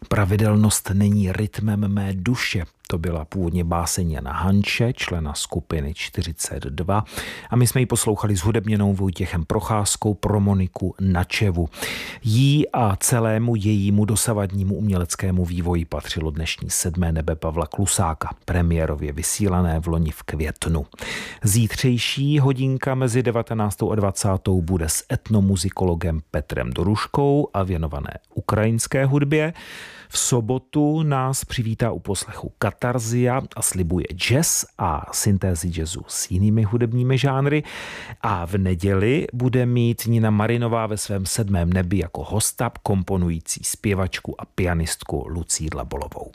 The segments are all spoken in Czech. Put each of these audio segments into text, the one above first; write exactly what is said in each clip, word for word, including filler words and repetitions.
Pravidelnost není rytmem mé duše. To byla původně báseň Jana Hanče, člena skupiny čtyřicet dva, a my jsme ji poslouchali s hudebněnou Vojtěchem Procházkou pro Moniku Načevu. Jí a celému jejímu dosavadnímu uměleckému vývoji patřilo dnešní Sedmé nebe Pavla Klusáka, premiérově vysílané v loni v květnu. Zítřejší hodinka mezi devatenáctou a dvacátou bude s etnomuzikologem Petrem Doruškou a věnované ukrajinské hudbě. V sobotu nás přivítá u poslechu Katarzia a slibuje jazz a syntézy jazzu s jinými hudebními žánry. A v neděli bude mít Nina Marinová ve svém Sedmém nebi jako hosta komponující zpěvačku a pianistku Lucii Dlabolovou.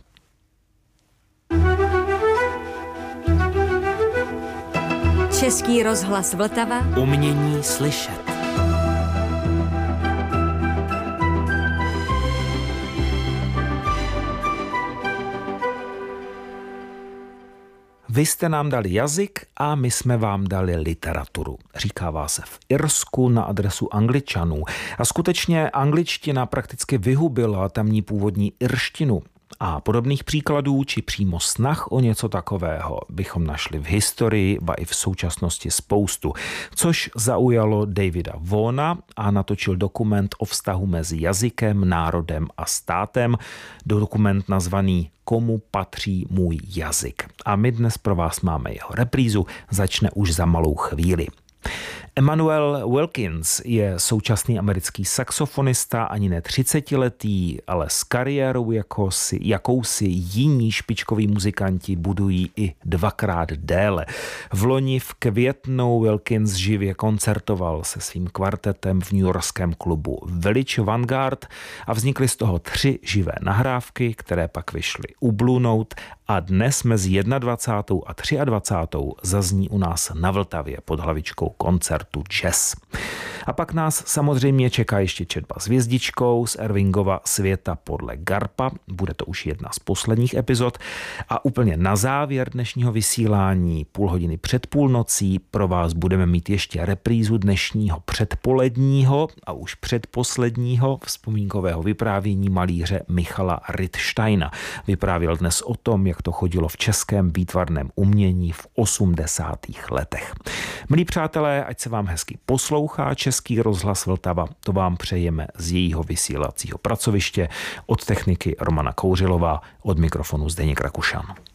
Český rozhlas Vltava. Umění slyšet. Vy jste nám dali jazyk a my jsme vám dali literaturu. Říkává se v Irsku na adresu Angličanů. A skutečně angličtina prakticky vyhubila tamní původní irštinu. A podobných příkladů či přímo snah o něco takového bychom našli v historii, ba i v současnosti spoustu. Což zaujalo Davida Vaughana a natočil dokument o vztahu mezi jazykem, národem a státem. Dokument nazvaný Komu patří můj jazyk. A my dnes pro vás máme jeho reprízu, začne už za malou chvíli. Emanuel Wilkins je současný americký saxofonista, ani ne třicetiletý, ale s kariérou jako si, jakousi jiní špičkoví muzikanti budují i dvakrát déle. V loni v květnu Wilkins živě koncertoval se svým kvartetem v newyorském klubu Village Vanguard a vznikly z toho tři živé nahrávky, které pak vyšly u Blue Note a dnes mezi dvacátou první a dvacátou třetí zazní u nás na Vltavě pod hlavičkou koncertu Jazz. A pak nás samozřejmě čeká ještě četba s hvězdičkou z Irvingova Světa podle Garpa. Bude to už jedna z posledních epizod. A úplně na závěr dnešního vysílání, půl hodiny před půlnocí, pro vás budeme mít ještě reprízu dnešního předpoledního a už předposledního vzpomínkového vyprávění malíře Michala Rittsteina. Vyprávěl dnes o tom, jak to chodilo v českém výtvarném umění v osmdesátých letech. Milí přátelé, ať se vám hezky poslouchá Český rozhlas Vltava, to vám přejeme z jejího vysílacího pracoviště, od techniky Romana Kouřilová, od mikrofonu Zdeněk Rakušan.